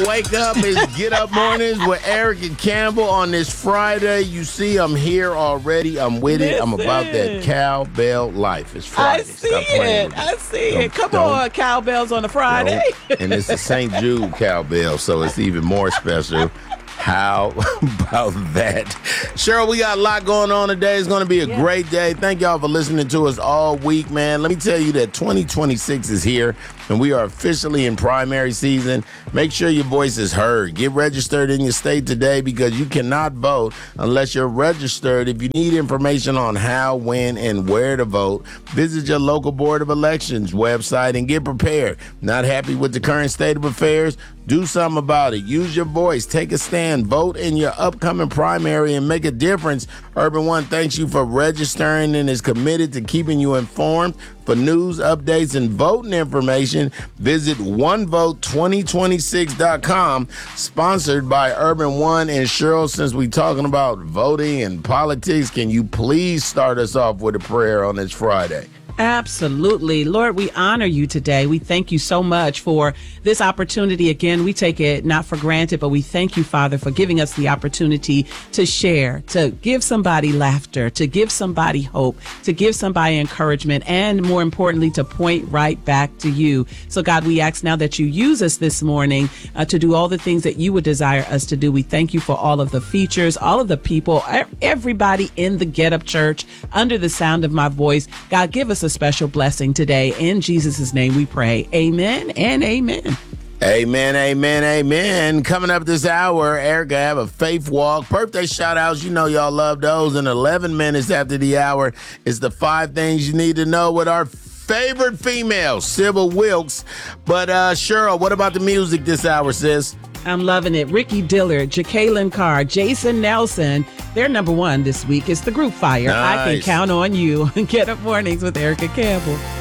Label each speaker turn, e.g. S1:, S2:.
S1: Wake up is Get Up Mornings with Erica Campbell on this Friday. You see, I'm here already. I'm with it. I'm about that cowbell life. It's Friday.
S2: I see it. Come on, cowbells on a Friday.
S1: And it's the St. Jude cowbell, so it's even more special. How about that? Cheryl, we got a lot going on today. It's going to be a great day. Thank y'all for listening to us all week, man. Let me tell you that 2026 is here, and we are officially in primary season. Make sure your voice is heard. Get registered in your state today because you cannot vote unless you're registered. If you need information on how, when, and where to vote, visit your local Board of Elections website and get prepared. Not happy with the current state of affairs? Do something about it. Use your voice. Take a stand. Vote in your upcoming primary and make a difference. Urban One thanks you for registering and is committed to keeping you informed. For news, updates, and voting information, visit onevote2026.com. Sponsored by Urban One. And Cheryl, since we're talking about voting and politics, can you please start us off with a prayer on this Friday?
S2: Absolutely. Lord, we honor you today. We thank you so much for this opportunity. Again, we take it not for granted, but we thank you, Father, for giving us the opportunity to share, to give somebody laughter, to give somebody hope, to give somebody encouragement, and more importantly, to point right back to you. So, God, we ask now that you use us this morning to do all the things that you would desire us to do. We thank you for all of the features, all of the people, everybody in the Get Up Church under the sound of my voice. God, give us a special blessing today. In Jesus' name we pray. Amen and amen.
S1: Amen, amen, amen. Coming up this hour, Erica, have a faith walk. Birthday shout-outs, you know y'all love those. And 11 minutes after the hour is the 5 things you need to know with our favorite female, Sybil Wilkes. But Cheryl, what about the music this hour, sis?
S2: I'm loving it. Ricky Dillard, Jacqueline Carr, Jason Nelson. They're number one this week. It's the group Fire. Nice. I can count on you. Get Up Mornings with Erica Campbell.